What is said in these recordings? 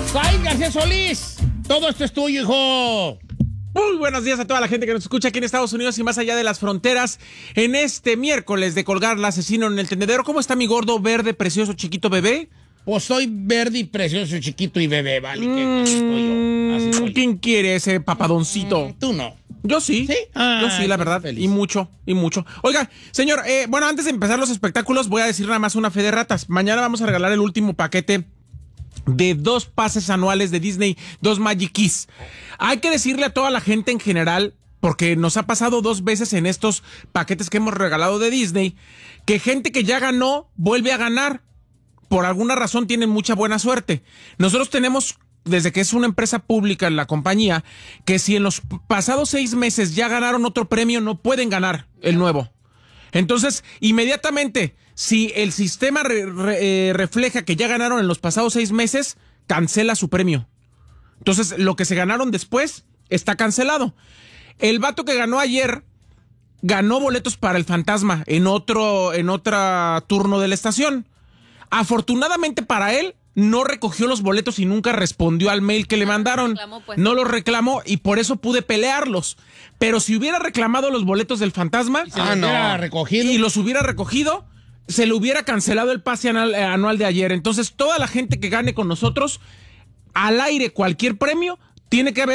Jaime García Solís, todo esto es tuyo, hijo. Muy buenos días a toda la gente que nos escucha aquí en Estados Unidos y más allá de las fronteras. En este miércoles de colgar al asesino en el tendedero, ¿cómo está mi gordo, verde, precioso, chiquito bebé? Pues soy verde y precioso, chiquito y bebé, ¿vale? ¿Qué estoy yo? Así soy. ¿Quién quiere ese papadoncito? Tú no. Yo sí. ¿Sí? Yo sí, la verdad. Feliz. Y mucho. Oiga, señor, bueno, antes de empezar los espectáculos, voy a decir nada más una fe de ratas. Mañana vamos a regalar el último paquete de 2 pases anuales de Disney, 2 Magic Keys. Hay que decirle a toda la gente en general, porque nos ha pasado 2 veces en estos paquetes que hemos regalado de Disney, que gente que ya ganó vuelve a ganar. Por alguna razón tienen mucha buena suerte. Nosotros tenemos, desde que es una empresa pública en la compañía, que si en los pasados 6 meses ya ganaron otro premio, no pueden ganar el nuevo. Entonces, inmediatamente, si el sistema refleja que ya ganaron en los pasados 6 meses, cancela su premio. Entonces, lo que se ganaron después está cancelado. El vato que ganó ayer ganó boletos para el Fantasma en otro turno de la estación. Afortunadamente para él, no recogió los boletos y nunca respondió al mail que le mandaron. No los reclamó y por eso pude pelearlos. Pero si hubiera reclamado los boletos del Fantasma recogido. y los hubiera recogido, se le hubiera cancelado el pase anual de ayer. Entonces, toda la gente que gane con nosotros, al aire cualquier premio, tiene que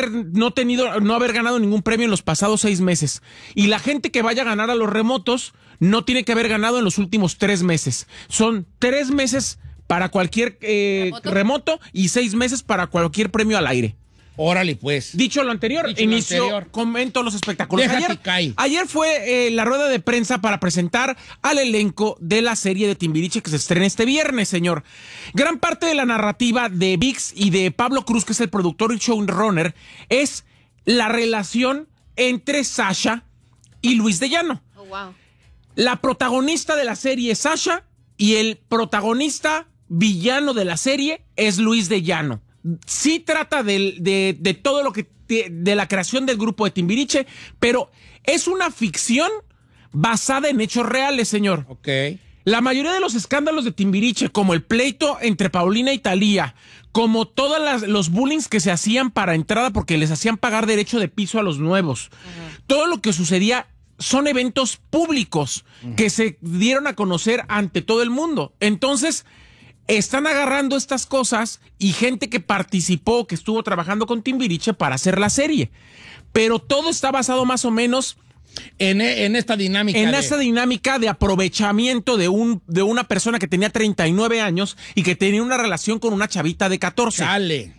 no haber ganado ningún premio en los pasados 6 meses. Y la gente que vaya a ganar a los remotos no tiene que haber ganado en los últimos 3 meses. Son 3 meses para cualquier remoto y 6 meses para cualquier premio al aire. Órale, pues. Dicho lo anterior, comento los espectáculos. Ayer fue la rueda de prensa para presentar al elenco de la serie de Timbiriche que se estrena este viernes, señor. Gran parte de la narrativa de VIX y de Pablo Cruz, que es el productor y showrunner, es la relación entre Sasha y Luis de Llano. Oh, wow. La protagonista de la serie es Sasha y el protagonista villano de la serie es Luis de Llano. Sí trata de todo lo que de la creación del grupo de Timbiriche, pero es una ficción basada en hechos reales, señor. Ok. La mayoría de los escándalos de Timbiriche, como el pleito entre Paulina y Thalía, como todos los bullings que se hacían para entrada porque les hacían pagar derecho de piso a los nuevos, todo lo que sucedía son eventos públicos que se dieron a conocer ante todo el mundo. Entonces, están agarrando estas cosas y gente que participó, que estuvo trabajando con Timbiriche para hacer la serie. Pero todo está basado más o menos en esta dinámica. Esta dinámica de aprovechamiento de una persona que tenía 39 años y que tenía una relación con una chavita de 14. Chale.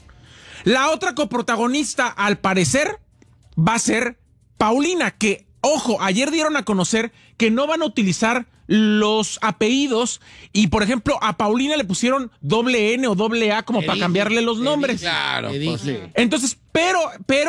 La otra coprotagonista, al parecer, va a ser Paulina, que, ojo, ayer dieron a conocer que no van a utilizar los apellidos y, por ejemplo, a Paulina le pusieron N o AA como para cambiarle los nombres. Claro. Pues, sí. Entonces, pero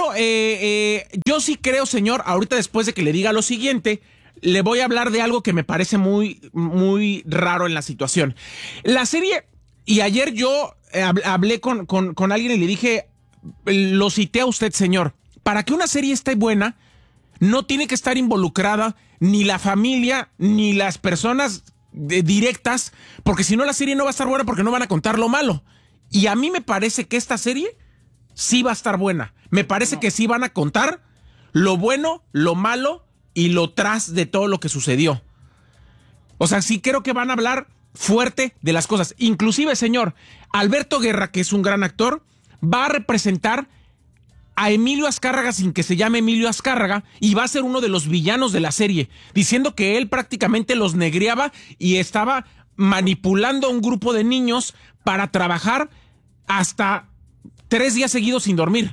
yo sí creo, señor, ahorita después de que le diga lo siguiente, le voy a hablar de algo que me parece muy, muy raro en la situación. La serie, y ayer yo hablé con alguien y le dije, lo cité a usted, señor, para que una serie esté buena, no tiene que estar involucrada ni la familia, ni las personas directas, porque si no la serie no va a estar buena porque no van a contar lo malo. Y a mí me parece que esta serie sí va a estar buena. Me parece que sí van a contar lo bueno, lo malo y lo tras de todo lo que sucedió. O sea, sí creo que van a hablar fuerte de las cosas. Inclusive, señor, Alberto Guerra, que es un gran actor, va a representar a Emilio Azcárraga sin que se llame Emilio Azcárraga y va a ser uno de los villanos de la serie, diciendo que él prácticamente los negreaba y estaba manipulando a un grupo de niños para trabajar hasta 3 días seguidos sin dormir.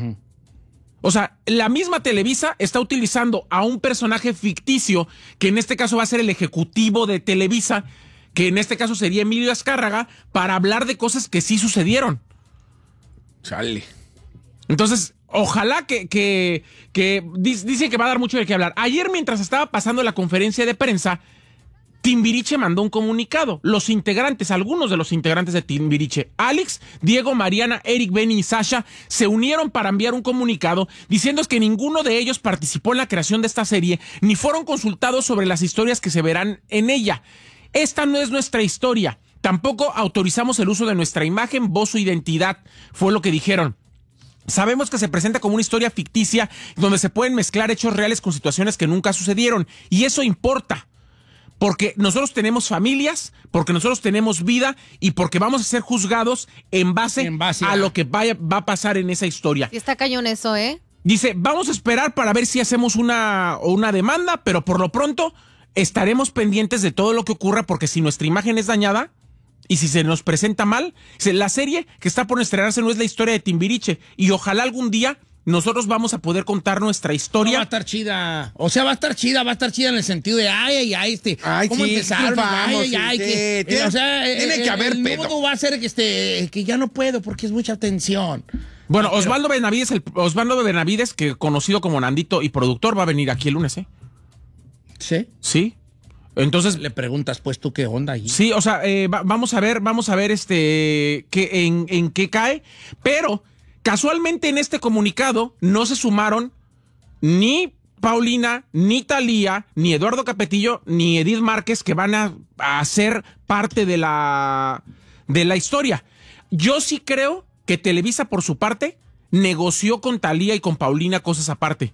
O sea, la misma Televisa está utilizando a un personaje ficticio, que en este caso va a ser el ejecutivo de Televisa, que en este caso sería Emilio Azcárraga, para hablar de cosas que sí sucedieron. Chale. Entonces, ojalá que dice que va a dar mucho de qué hablar. Ayer, mientras estaba pasando la conferencia de prensa, Timbiriche mandó un comunicado. Los integrantes, algunos de los integrantes de Timbiriche, Alex, Diego, Mariana, Eric, Benny y Sasha, se unieron para enviar un comunicado diciendo que ninguno de ellos participó en la creación de esta serie, ni fueron consultados sobre las historias que se verán en ella. Esta no es nuestra historia. Tampoco autorizamos el uso de nuestra imagen, voz o identidad, fue lo que dijeron. Sabemos que se presenta como una historia ficticia donde se pueden mezclar hechos reales con situaciones que nunca sucedieron. Y eso importa. Porque nosotros tenemos familias, porque nosotros tenemos vida y porque vamos a ser juzgados en base a lo que va a pasar en esa historia. Sí está cañón eso, ¿eh? Dice, vamos a esperar para ver si hacemos una demanda, pero por lo pronto estaremos pendientes de todo lo que ocurra, porque si nuestra imagen es dañada y si se nos presenta mal, la serie que está por estrenarse no es la historia de Timbiriche, y ojalá algún día nosotros vamos a poder contar nuestra historia. No, va a estar chida. O sea, va a estar chida en el sentido de ¿cómo sí, empezaron? Tiene que haber pedo. El va a ser que ya no puedo porque es mucha tensión. Bueno, Osvaldo Benavides, que conocido como Nandito y productor, va a venir aquí el lunes, ¿eh? ¿Sí? Sí. Entonces le preguntas, pues, tú qué onda ahí. Sí, o sea, vamos a ver en qué cae, pero casualmente en este comunicado no se sumaron ni Paulina, ni Thalía, ni Eduardo Capetillo, ni Edith Márquez, que van a ser parte de la historia. Yo sí creo que Televisa, por su parte, negoció con Thalía y con Paulina cosas aparte.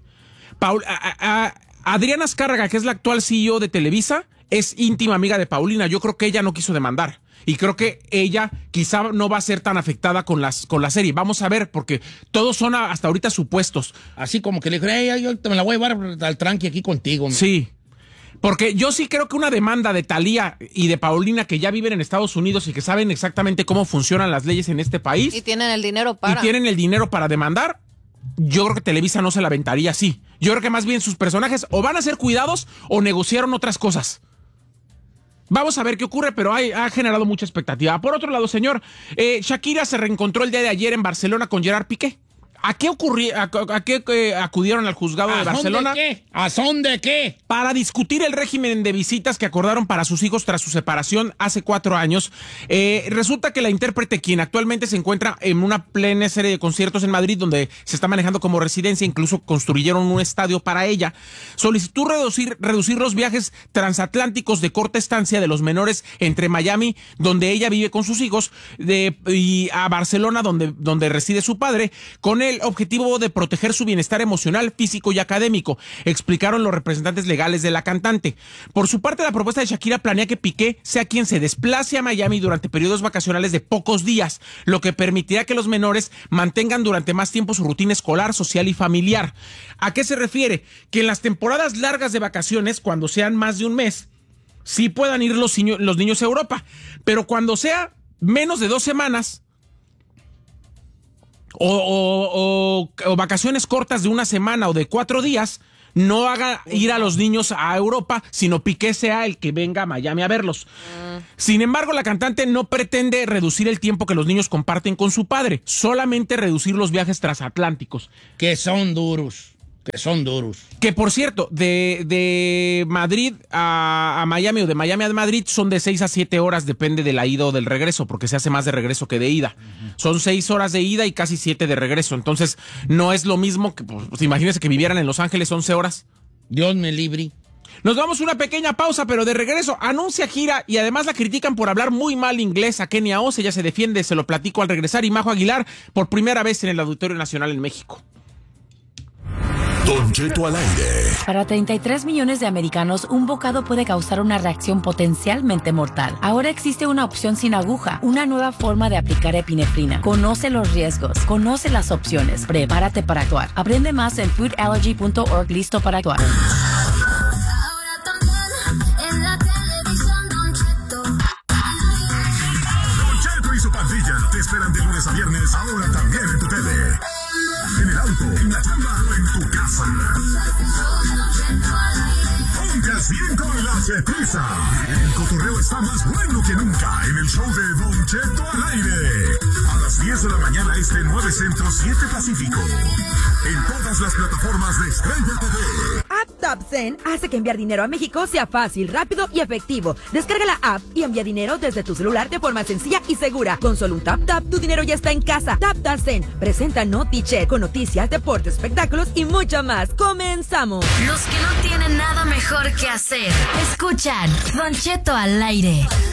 Adriana Azcárraga, que es la actual CEO de Televisa, es íntima amiga de Paulina. Yo creo que ella no quiso demandar. Y creo que ella quizá no va a ser tan afectada con la serie. Vamos a ver, porque todos son hasta ahorita supuestos. Así como que le dije, yo me la voy a llevar al tranqui aquí contigo. Sí. Porque yo sí creo que una demanda de Thalía y de Paulina, que ya viven en Estados Unidos y que saben exactamente cómo funcionan las leyes en este país. Y tienen el dinero para demandar. Yo creo que Televisa no se la aventaría así. Yo creo que más bien sus personajes o van a ser cuidados o negociaron otras cosas. Vamos a ver qué ocurre, pero ha generado mucha expectativa. Por otro lado, señor, Shakira se reencontró el día de ayer en Barcelona con Gerard Piqué. ¿A qué acudieron al juzgado de Barcelona? ¿A son de qué? Para discutir el régimen de visitas que acordaron para sus hijos tras su separación hace 4 años. Resulta que la intérprete, quien actualmente se encuentra en una plena serie de conciertos en Madrid, donde se está manejando como residencia, incluso construyeron un estadio para ella, solicitó reducir los viajes transatlánticos de corta estancia de los menores entre Miami, donde ella vive con sus hijos, y a Barcelona, donde reside su padre, con el objetivo de proteger su bienestar emocional, físico y académico, explicaron los representantes legales de la cantante. Por su parte, la propuesta de Shakira planea que Piqué sea quien se desplace a Miami durante periodos vacacionales de pocos días, lo que permitirá que los menores mantengan durante más tiempo su rutina escolar, social y familiar. ¿A qué se refiere? Que en las temporadas largas de vacaciones, cuando sean más de un mes, sí puedan ir los niños a Europa, pero cuando sea menos de 2 semanas, o vacaciones cortas de 1 semana o de 4 días, no haga ir a los niños a Europa, sino Piqué sea el que venga a Miami a verlos. Sin embargo, la cantante no pretende reducir el tiempo que los niños comparten con su padre, solamente reducir los viajes transatlánticos. Que son duros. Que, por cierto, de Madrid a Miami o de Miami a Madrid son de 6 a 7 horas, depende de la ida o del regreso, porque se hace más de regreso que de ida. Son 6 horas de ida y casi 7 de regreso. Entonces, no es lo mismo que, pues, imagínense que vivieran en Los Ángeles 11 horas. Dios me libre. Nos vamos a una pequeña pausa, pero de regreso anuncia gira y además la critican por hablar muy mal inglés a Kenia Oz. Ella se defiende, se lo platico al regresar. Y Majo Aguilar, por primera vez en el Auditorio Nacional en México. Don Cheto al aire. Para 33 millones de americanos, un bocado puede causar una reacción potencialmente mortal. Ahora existe una opción sin aguja, una nueva forma de aplicar epinefrina. Conoce los riesgos, conoce las opciones, prepárate para actuar. Aprende más en foodallergy.org. Listo para actuar. Don Cheto y su pandilla te esperan de lunes a viernes, ahora también en tu tele. En el auto, en la chamba o en tu casa. Pongas bien con la chetiza. El cotorreo está más bueno que nunca en el show de Don Cheto al aire. A las 10 de la mañana, 9 Centro, 7 Pacífico. En todas las plataformas de Estrella TV. App TapSend hace que enviar dinero a México sea fácil, rápido y efectivo. Descarga la app y envía dinero desde tu celular de forma sencilla y segura. Con solo un tap, tu dinero ya está en casa. TapSend presenta NotiCheck con noticias, deportes, espectáculos y mucho más. ¡Comenzamos! Los que no tienen nada mejor que hacer, escuchan Don Cheto al aire.